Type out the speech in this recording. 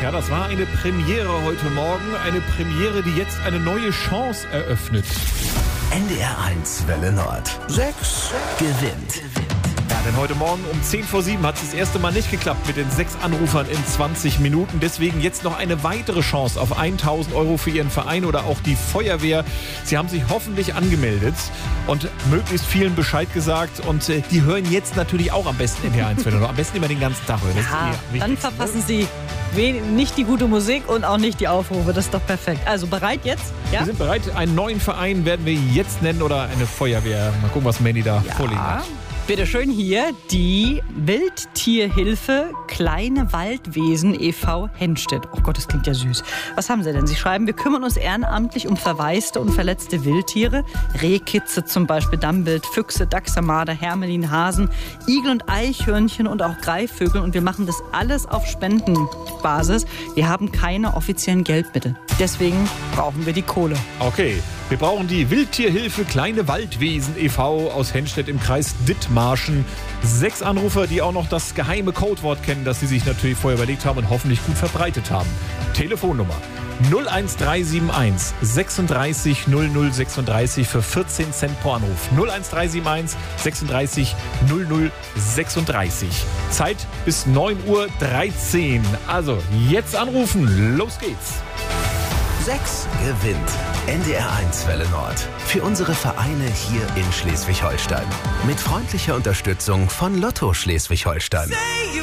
Ja, das war eine Premiere heute Morgen. Eine Premiere, die jetzt eine neue Chance eröffnet. NDR 1 Welle Nord. 6 gewinnt. Ja, denn heute Morgen um 6:50 hat es das erste Mal nicht geklappt mit den 6 Anrufern in 20 Minuten. Deswegen jetzt noch eine weitere Chance auf 1.000 € für Ihren Verein oder auch die Feuerwehr. Sie haben sich hoffentlich angemeldet und möglichst vielen Bescheid gesagt. Und die hören jetzt natürlich auch am besten NDR 1 Welle Nord. Am besten immer den ganzen Tag hören. Ja, dann verpassen Sie nicht die gute Musik und auch nicht die Aufrufe. Das ist doch perfekt. Also bereit jetzt? Ja? Wir sind bereit. Einen neuen Verein werden wir jetzt nennen oder eine Feuerwehr. Mal gucken, was Mandy da vorliegen hat. Bitte schön hier die Wildtierhilfe Kleine Waldwesen e.V. Hennstedt. Oh Gott, das klingt ja süß. Was haben Sie denn? Sie schreiben, wir kümmern uns ehrenamtlich um verwaiste und verletzte Wildtiere. Rehkitze zum Beispiel, Dammwild, Füchse, Dachse, Marder, Hermelin, Hasen, Igel und Eichhörnchen und auch Greifvögel. Und wir machen das alles auf Spendenbasis. Wir haben keine offiziellen Geldmittel. Deswegen brauchen wir die Kohle. Okay, wir brauchen die Wildtierhilfe Kleine Waldwesen e.V. aus Hennstedt im Kreis Dithmarschen. 6 Anrufer, die auch noch das geheime Codewort kennen, das sie sich natürlich vorher überlegt haben und hoffentlich gut verbreitet haben. Telefonnummer 01371 36 00 36 für 14 Cent pro Anruf. 01371 36 00 36. Zeit bis 9:13 Uhr. Also jetzt anrufen. Los geht's. 6 gewinnt. NDR 1 Welle Nord. Für unsere Vereine hier in Schleswig-Holstein. Mit freundlicher Unterstützung von Lotto Schleswig-Holstein.